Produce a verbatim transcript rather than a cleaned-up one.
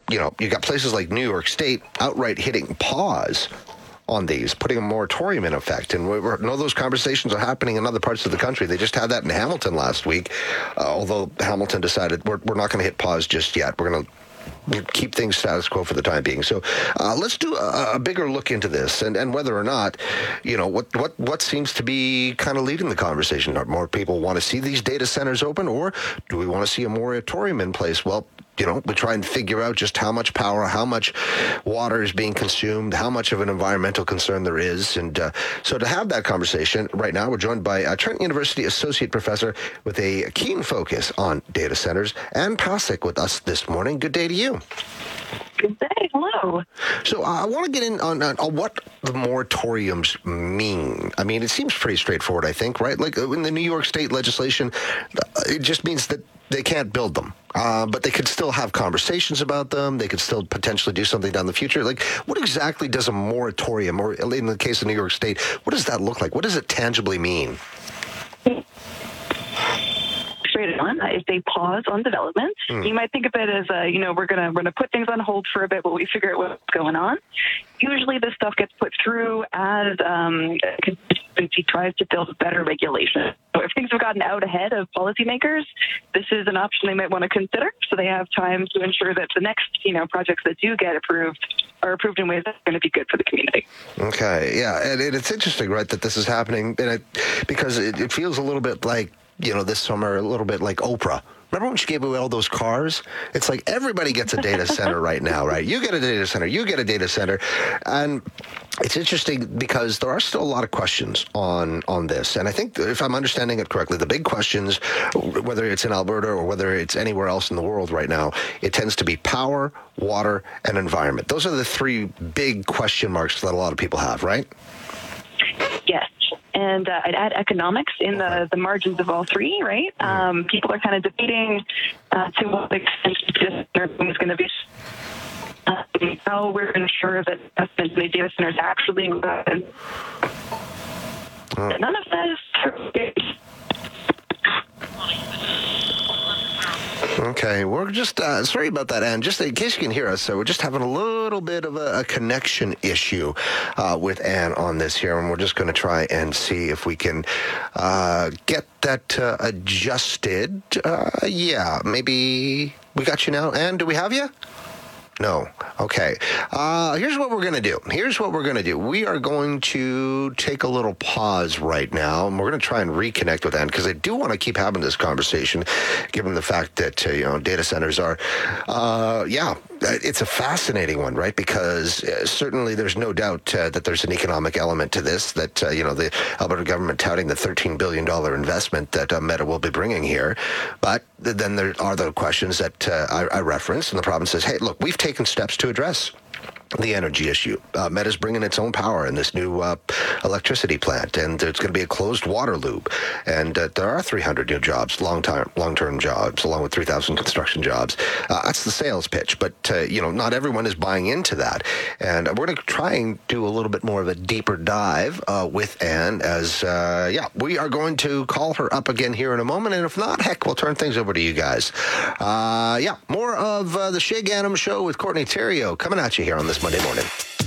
you know, you got places like New York State outright hitting pause on these, putting a moratorium in effect. And we know those conversations are happening in other parts of the country. They just had that in Hamilton last week, uh, although Hamilton decided we're, we're not going to hit pause just yet. We're going to keep things status quo for the time being. So uh, let's do a, a bigger look into this and, and whether or not, you know, what, what, what seems to be kind of leading the conversation. Are more people want to see these data centers open, or do we want to see a moratorium in place? Well, you know, we try and figure out just how much power, how much water is being consumed, how much of an environmental concern there is. And uh, so to have that conversation right now, we're joined by a Trent University Associate Professor with a keen focus on data centers, Ann Pasek, with us this morning. Good day to you. Good day. Hello. So uh, I want to get in on, on, on what the moratoriums mean. I mean, it seems pretty straightforward, I think, right? Like in the New York State legislation, it just means that they can't build them, uh, but they could still have conversations about them. They could still potentially do something down the future. Like, what exactly does a moratorium, or in the case of New York State, what does that look like? What does it tangibly mean? Straight on, if they pause on development, mm. you might think of it as, uh, you know, we're gonna we're gonna put things on hold for a bit, but we figure out what's going on. Usually, this stuff gets put through as um, a constituency tries to build better regulation. So if things have gotten out ahead of policymakers, this is an option they might want to consider. So they have time to ensure that the next, you know, projects that do get approved are approved in ways that are going to be good for the community. Okay, yeah, and, and it's interesting, right, that this is happening, and it, because it, it feels a little bit like, you know, this summer, a little bit like Oprah. Remember when she gave away all those cars? It's like everybody gets a data center right now, right? You get a data center, you get a data center. And it's interesting because there are still a lot of questions on, on this. And I think, if I'm understanding it correctly, the big questions, whether it's in Alberta or whether it's anywhere else in the world right now, it tends to be power, water, and environment. Those are the three big question marks that a lot of people have, right? Yes. And uh, I'd add economics in the, the margins of all three, right? Um, people are kind of debating uh, to what extent this is going to be, uh, how we're going to ensure that investments in the data centers actually happen. Oh. None of that is true. Okay, we're just, uh, sorry about that, Ann. Just in case you can hear us, so we're just having a little bit of a, a connection issue uh, with Ann on this here, and we're just going to try and see if we can uh, get that uh, adjusted. Uh, yeah, maybe we got you now. Ann, do we have you? No. Okay. Uh, here's what we're going to do. Here's what we're going to do. We are going to take a little pause right now, and we're going to try and reconnect with Ann, because I do want to keep having this conversation, given the fact that, uh, you know, data centers are, uh, yeah, it's a fascinating one, right? Because uh, certainly there's no doubt uh, that there's an economic element to this, that, uh, you know, the Alberta government touting the thirteen billion dollars investment that uh, Meta will be bringing here. But then there are the questions that uh, I, I referenced, and the province says, hey, look, we've taken steps to address the energy issue. Uh, Meta's bringing its own power in this new uh, electricity plant, and there's going to be a closed water loop. And uh, there are three hundred new jobs, long-term, long-term jobs, along with three thousand construction jobs. Uh, that's the sales pitch, but uh, you know, not everyone is buying into that. And we're going to try and do a little bit more of a deeper dive uh, with Ann. As uh, yeah, we are going to call her up again here in a moment, and if not, heck, we'll turn things over to you guys. Uh, yeah, more of uh, the Shay Ghanem Show with Courtney Theriault coming at you here on this Monday morning.